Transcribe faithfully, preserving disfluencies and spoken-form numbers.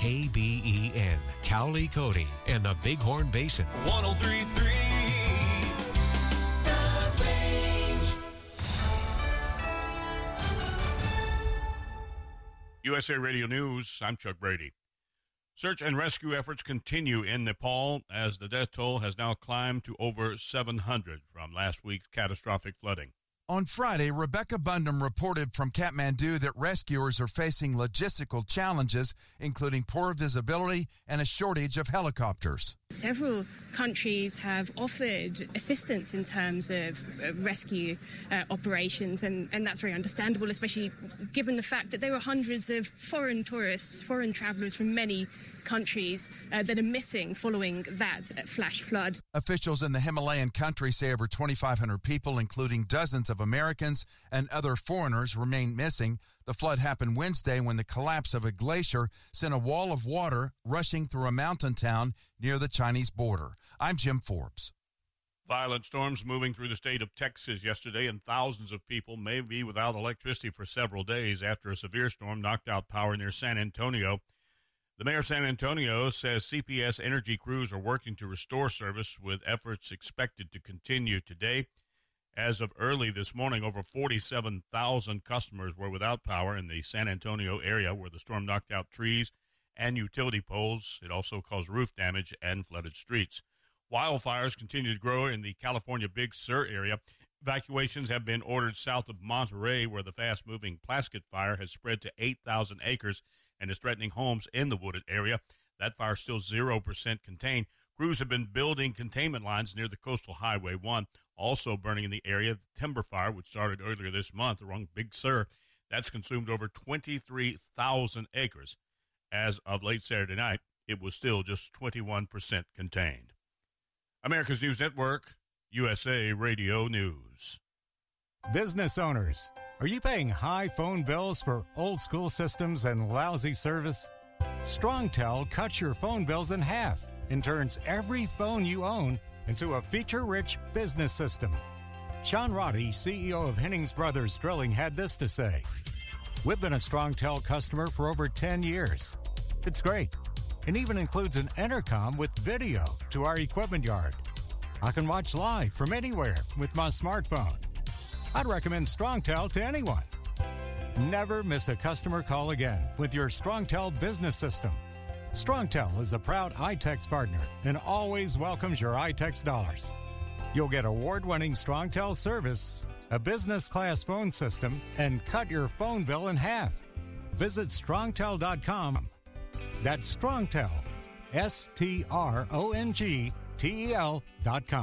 K B E N, Cowley Cody, and the Bighorn Basin. one oh three point three The Range. U S A Radio News, I'm Chuck Brady. Search and rescue efforts continue in Nepal as the death toll has now climbed to over seven hundred from last week's catastrophic flooding. On Friday, Rebecca Bundum reported from Kathmandu that rescuers are facing logistical challenges, including poor visibility and a shortage of helicopters. Several countries have offered assistance in terms of uh, rescue uh, operations, and, and that's very understandable, especially given the fact that there are hundreds of foreign tourists, foreign travellers from many countries uh, that are missing following that uh, flash flood. Officials in the Himalayan country say over twenty-five hundred people, including dozens of Americans and other foreigners, remain missing. The flood happened Wednesday when the collapse of a glacier sent a wall of water rushing through a mountain town near the Chinese border. I'm Jim Forbes. Violent storms moving through the state of Texas yesterday, and thousands of people may be without electricity for several days after a severe storm knocked out power near San Antonio. The mayor of San Antonio says C P S energy crews are working to restore service, with efforts expected to continue today. As of early this morning, over forty-seven thousand customers were without power in the San Antonio area, where the storm knocked out trees and utility poles. It also caused roof damage and flooded streets. Wildfires continue to grow in the California Big Sur area. Evacuations have been ordered south of Monterey, where the fast-moving Plaskett fire has spread to eight thousand acres and is threatening homes in the wooded area. That fire is still zero percent contained. Crews have been building containment lines near the Coastal Highway one. Also burning in the area, the timber fire, which started earlier this month along Big Sur. That's consumed over twenty-three thousand acres. As of late Saturday night, it was still just twenty-one percent contained. America's News Network, U S A Radio News. Business owners, are you paying high phone bills for old school systems and lousy service? StrongTel cuts your phone bills in half and turns every phone you own into a feature-rich business system. Sean Roddy, C E O of Hennings Brothers Drilling, had this to say. We've been a StrongTel customer for over ten years. It's great. It even includes an intercom with video to our equipment yard. I can watch live from anywhere with my smartphone. I'd recommend StrongTel to anyone. Never miss a customer call again with your StrongTel business system. StrongTel is a proud iTex partner and always welcomes your iTex dollars. You'll get award-winning StrongTel service, a business-class phone system, and cut your phone bill in half. Visit strongtel dot com. That's StrongTel, S T R O N G T E L dot com.